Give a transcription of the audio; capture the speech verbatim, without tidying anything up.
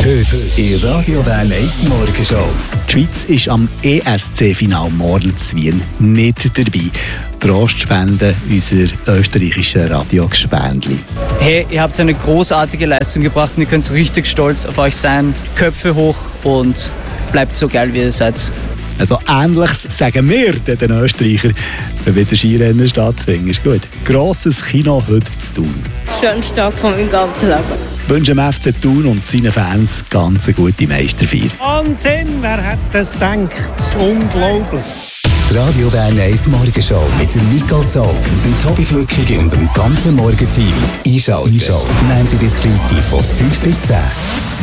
Heute in Radio Bern eins Morgenshow. Die Schweiz ist am E S C-Final Morlenzwien nicht dabei. Trost spenden unser österreichischer Radio-Gespendli. Hey, ihr habt eine großartige Leistung gebracht und ihr könnt richtig stolz auf euch sein. Köpfe hoch und bleibt so geil, wie ihr seid. Also Ähnliches sagen wir den Österreichern, wenn wieder Skirennen stattfinden. Ist gut. Grosses Kino heute zu Thun. Das schönste Tag von meinem ganzen Leben. Ich wünsche dem F C Thun und seinen Fans ganz eine gute Meisterfeier. Wahnsinn, wer hätte das gedacht? Unglaublich. Die Radio Bern eins Morgenshow mit dem Nicole Zog, dem Tobi Flückig und dem ganzen Morgenteam. Einschalten. Einschalten. Montag bis Freitag von fünf bis zehn.